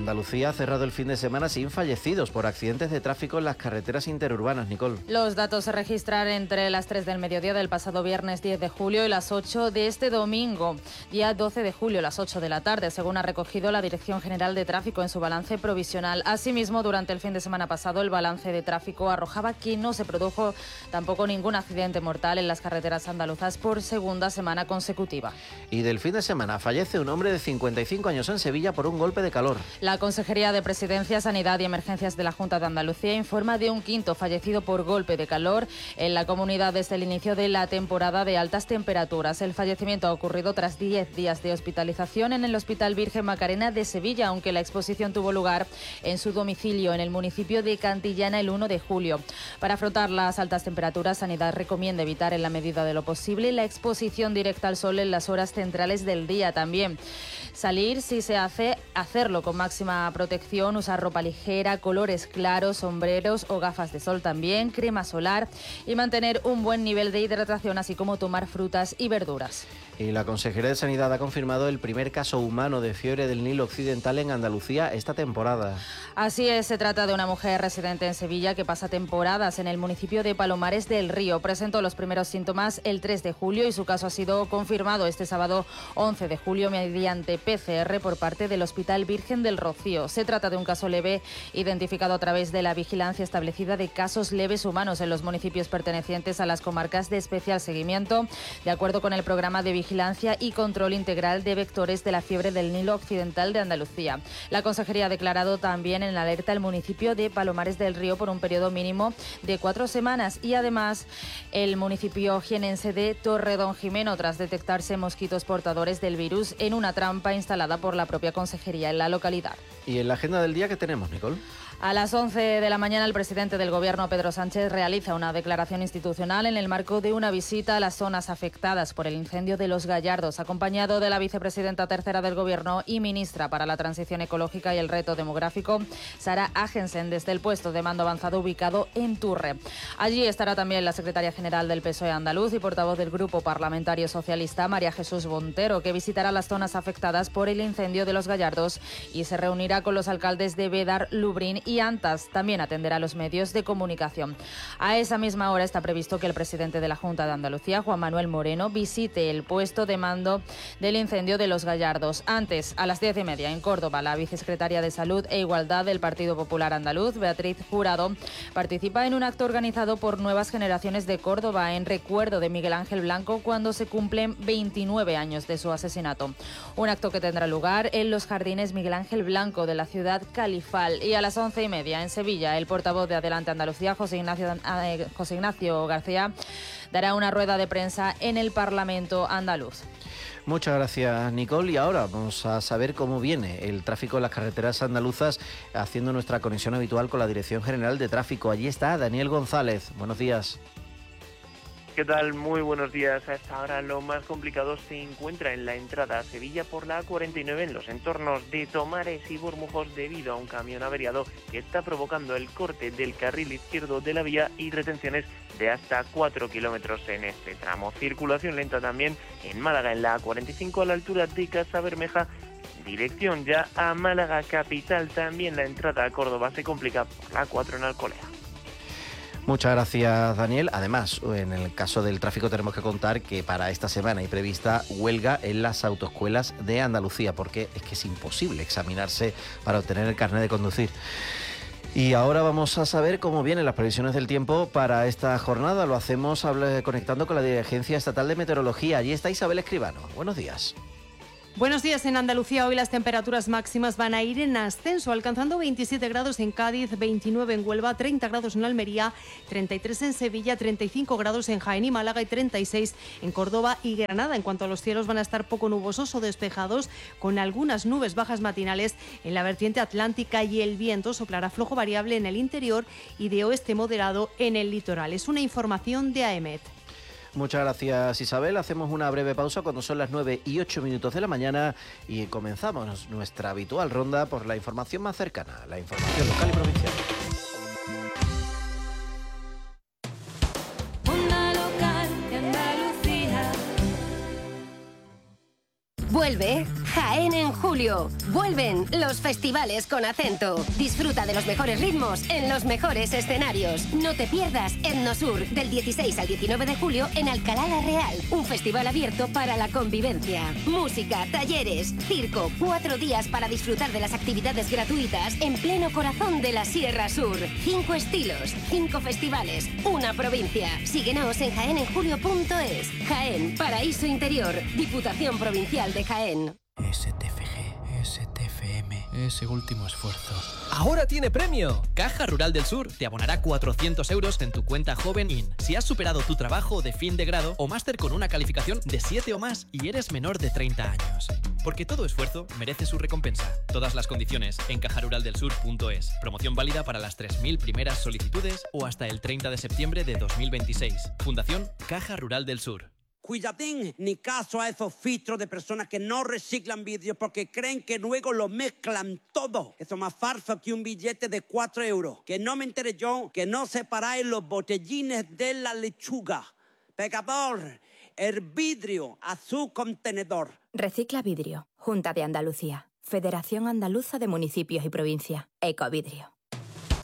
Andalucía ha cerrado el fin de semana sin fallecidos por accidentes de tráfico en las carreteras interurbanas, Nicole. Los datos se registran entre las 3 del mediodía del pasado viernes 10 de julio y las 8 de este domingo, día 12 de julio, las 8 de la tarde, según ha recogido la Dirección General de Tráfico en su balance provisional. Asimismo, durante el fin de semana pasado, el balance de tráfico arrojaba que no se produjo tampoco ningún accidente mortal en las carreteras andaluzas por segunda semana consecutiva. Y del fin de semana fallece un hombre de 55 años en Sevilla por un golpe de calor. La Consejería de Presidencia, Sanidad y Emergencias de la Junta de Andalucía informa de un quinto fallecido por golpe de calor en la comunidad desde el inicio de la temporada de altas temperaturas. El fallecimiento ha ocurrido tras 10 días de hospitalización en el Hospital Virgen Macarena de Sevilla, aunque la exposición tuvo lugar en su domicilio en el municipio de Cantillana el 1 de julio. Para afrontar las altas temperaturas, Sanidad recomienda evitar en la medida de lo posible la exposición directa al sol en las horas centrales del día. También salir, si se hace, hacerlo con máxima protección, usar ropa ligera, colores claros, sombreros o gafas de sol también, crema solar y mantener un buen nivel de hidratación, así como tomar frutas y verduras. Y la Consejería de Sanidad ha confirmado el primer caso humano de fiebre del Nilo Occidental en Andalucía esta temporada. Así es, se trata de una mujer residente en Sevilla que pasa temporadas en el municipio de Palomares del Río. Presentó los primeros síntomas el 3 de julio y su caso ha sido confirmado este sábado 11 de julio mediante PCR por parte del Hospital Virgen del Rocío. Se trata de un caso leve identificado a través de la vigilancia establecida de casos leves humanos en los municipios pertenecientes a las comarcas de especial seguimiento, de acuerdo con el programa de vigilancia y control integral de vectores de la fiebre del Nilo Occidental de Andalucía. La Consejería ha declarado también en alerta el municipio de Palomares del Río por un periodo mínimo de 4 semanas y además el municipio jienense de Torredonjimeno tras detectarse mosquitos portadores del virus en una trampa instalada por la propia Consejería en la localidad. ¿Y en la agenda del día qué tenemos, Nicole? A las 11 de la mañana el presidente del Gobierno, Pedro Sánchez, realiza una declaración institucional en el marco de una visita a las zonas afectadas por el incendio de Los Gallardos, acompañado de la vicepresidenta tercera del Gobierno y ministra para la Transición Ecológica y el Reto Demográfico, Sara Agensen, desde el puesto de mando avanzado ubicado en Turre. Allí estará también la secretaria general del PSOE andaluz y portavoz del Grupo Parlamentario Socialista, María Jesús Montero, que visitará las zonas afectadas por el incendio de Los Gallardos y se reunirá con los alcaldes de Bédar, Lubrín y Antas. También atenderá a los medios de comunicación. A esa misma hora está previsto que el presidente de la Junta de Andalucía, Juan Manuel Moreno, visite el puesto de mando del incendio de Los Gallardos. Antes, a las 10:30 en Córdoba, la vicesecretaria de Salud e Igualdad del Partido Popular Andaluz, Beatriz Jurado, participa en un acto organizado por Nuevas Generaciones de Córdoba en recuerdo de Miguel Ángel Blanco cuando se cumplen 29 años de su asesinato. Un acto que tendrá lugar en los Jardines Miguel Ángel Blanco de la ciudad califal. Y a las 11:30 en Sevilla, el portavoz de Adelante Andalucía, José Ignacio García, dará una rueda de prensa en el Parlamento andaluz. Muchas gracias, Nicole. Y ahora vamos a saber cómo viene el tráfico en las carreteras andaluzas, haciendo nuestra conexión habitual con la Dirección General de Tráfico. Allí está Daniel González. Buenos días. ¿Qué tal? Muy buenos días. A esta hora lo más complicado se encuentra en la entrada a Sevilla por la A49 en los entornos de Tomares y Bormujos debido a un camión averiado que está provocando el corte del carril izquierdo de la vía y retenciones de hasta 4 kilómetros en este tramo. Circulación lenta también en Málaga en la A45 a la altura de Casa Bermeja. Dirección ya a Málaga capital. También la entrada a Córdoba se complica por la A4 en Alcolea. Muchas gracias, Daniel. Además, en el caso del tráfico tenemos que contar que para esta semana hay prevista huelga en las autoescuelas de Andalucía, porque es que es imposible examinarse para obtener el carnet de conducir. Y ahora vamos a saber cómo vienen las previsiones del tiempo para esta jornada. Lo hacemos conectando con la Agencia Estatal de Meteorología. Allí está Isabel Escribano. Buenos días. Buenos días. En Andalucía hoy las temperaturas máximas van a ir en ascenso, alcanzando 27 grados en Cádiz, 29 en Huelva, 30 grados en Almería, 33 en Sevilla, 35 grados en Jaén y Málaga y 36 en Córdoba y Granada. En cuanto a los cielos, van a estar poco nubosos o despejados, con algunas nubes bajas matinales en la vertiente atlántica, y el viento soplará flojo variable en el interior y de oeste moderado en el litoral. Es una información de AEMET. Muchas gracias, Isabel. Hacemos una breve pausa cuando son las 9:08 de la mañana y comenzamos nuestra habitual ronda por la información más cercana, la información local y provincial. Onda Local de Andalucía. Vuelve Jaén en julio. julio. Vuelven los festivales con acento. Disfruta de los mejores ritmos en los mejores escenarios. No te pierdas Etnosur del 16 al 19 de julio en Alcalá la Real. Un festival abierto para la convivencia. Música, talleres, circo. 4 días para disfrutar de las actividades gratuitas en pleno corazón de la Sierra Sur. 5 estilos, 5 festivales, una provincia. Síguenos en jaenenjulio.es. Jaén, Paraíso Interior, Diputación Provincial de Jaén. STFG, STFM, ese último esfuerzo. ¡Ahora tiene premio! Caja Rural del Sur te abonará 400 euros en tu cuenta Joven In si has superado tu trabajo de fin de grado o máster con una calificación de 7 o más y eres menor de 30 años. Porque todo esfuerzo merece su recompensa. Todas las condiciones en cajaruraldelsur.es. Promoción válida para las 3.000 primeras solicitudes o hasta el 30 de septiembre de 2026. Fundación Caja Rural del Sur. Cuidadín, ni caso a esos filtros de personas que no reciclan vídeos porque creen que luego lo mezclan todo. Eso es más falso que un billete de 4 euros. Que no me enteré yo que no separáis los botellines de la lechuga. Pecador, el vidrio a su contenedor. Recicla Vidrio, Junta de Andalucía, Federación Andaluza de Municipios y Provincias, Ecovidrio.